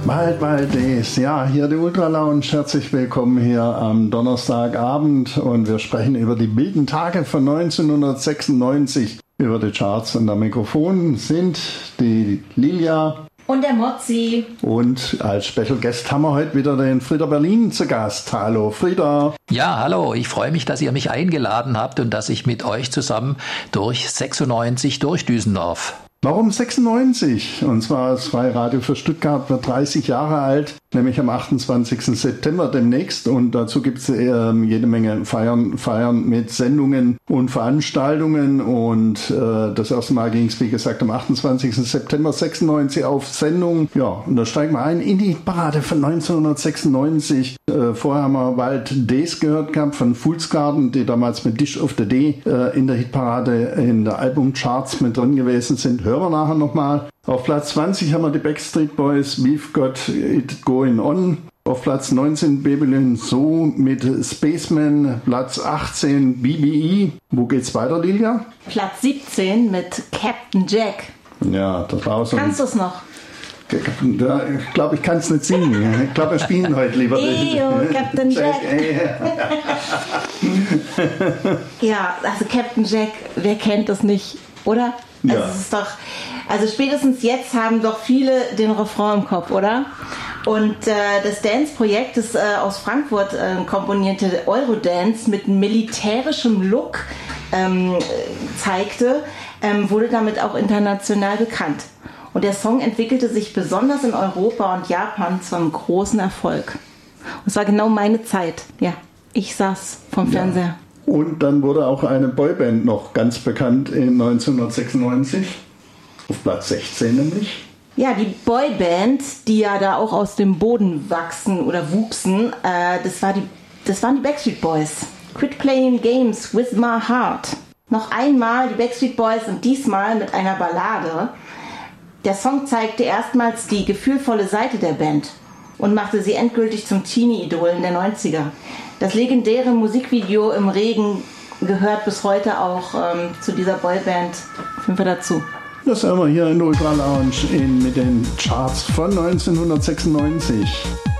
Wild Days, ja, hier die Ultra Lounge. Herzlich willkommen hier am Donnerstagabend und wir sprechen über die wilden Tage von 1996, über die Charts. Und am Mikrofon sind die Lilia und der Mozzi. Und als Special Guest haben wir heute wieder den Frieder Berlin zu Gast. Hallo Frieder. Ja, hallo. Ich freue mich, dass ihr mich eingeladen habt und dass ich mit euch zusammen durch 96 durchdüsen darf. Warum 96? Und zwar das Freie Radio für Stuttgart wird 30 Jahre alt, nämlich am 28. September demnächst. Und dazu gibt es jede Menge Feiern mit Sendungen und Veranstaltungen. Und das erste Mal ging es, wie gesagt, am 28. September 96 auf Sendung. Ja, und da steigen wir ein in die Parade von 1996. Vorher haben wir Wild Days gehört gehabt von Fool's Garden, die damals mit Dish of the Day in der Hitparade in der Albumcharts mit drin gewesen sind. Hören wir nachher nochmal. Auf Platz 20 haben wir die Backstreet Boys, We've Got It Going On. Auf Platz 19 Babylon So mit Spaceman. Platz 18 BBE. Wo geht's weiter, Lilia? Platz 17 mit Captain Jack. Ja, das war auch so. Kannst du es noch? Ich glaube, ich kann es nicht singen. Ich glaube, wir spielen heute lieber. Captain Jack. Ja, also Captain Jack, wer kennt das nicht, oder? Also ja. Es ist doch, also spätestens jetzt haben doch viele den Refrain im Kopf, oder? Und das Dance-Projekt, das aus Frankfurt komponierte Eurodance mit militärischem Look zeigte, wurde damit auch international bekannt. Und der Song entwickelte sich besonders in Europa und Japan zu einem großen Erfolg. Und es war genau meine Zeit. Ja, ich saß vom Fernseher. Und dann wurde auch eine Boyband noch ganz bekannt in 1996. Auf Platz 16 nämlich. Ja, die Boyband, die ja da auch aus dem Boden wachsen oder wuchsen, das waren die Backstreet Boys. Quit Playing Games with My Heart. Noch einmal die Backstreet Boys und diesmal mit einer Ballade. Der Song zeigte erstmals die gefühlvolle Seite der Band und machte sie endgültig zum Teenie-Idolen der 90er. Das legendäre Musikvideo im Regen gehört bis heute auch zu dieser Boyband. Finden wir dazu. Das haben wir hier in der Ultra Lounge mit den Charts von 1996.